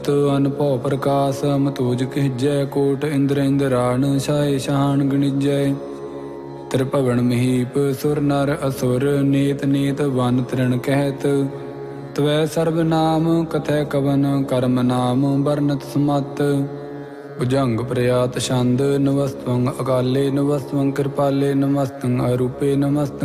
ਅਨਭਉ ਪ੍ਰਕਾਸ਼ ਮਤੂਜ ਕਹਿਜੈ ਕੋਟ ਇੰਦਰ ਇੰਦਰਾਣ ਛਾਏ ਸ਼ਾਨ ਗਣਿਜੈ ਤ੍ਰਿਭਵਨ ਮਹੀਪ ਸੁਰ ਨਰ ਅਸੁਰ ਨੀਤ ਨੀਤ ਵਨ ਤ੍ਰਿਣ ਕਹਿਤ ਤਵੈ ਸਰਬ ਨਾਮ ਕਥੈ ਕਵਨ ਕਰਮ ਨਾਮ ਵਰਨਤ ਸਮਤ ਭੁਜੰਗ ਪ੍ਰਿਆਤ ਛੰਦ ਨਮਸਤੰ ਅਕਾਲੇ ਨਮਸਤੰ ਕਿਰਪਾਲੇ ਨਮਸਤੰ ਅਰੂਪੇ ਨਮਸਤੰ